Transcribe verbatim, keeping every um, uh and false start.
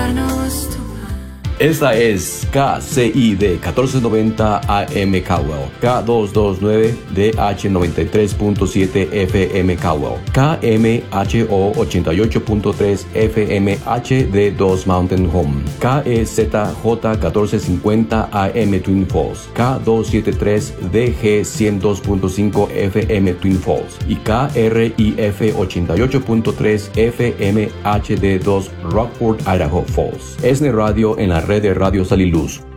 danos tu. Esta es K C I D catorce noventa A M Caldwell, K doscientos veintinueve D H noventa y tres punto siete F M Caldwell, K M H O ochenta y ocho punto tres F M H D dos Mountain Home, K E Z J catorce cincuenta A M Twin Falls, K doscientos setenta y tres D G ciento dos punto cinco F M Twin Falls y K R I F ochenta y ocho punto tres F M H D dos Rockford, Idaho Falls. Es de radio en la red de Radio Sal y Luz.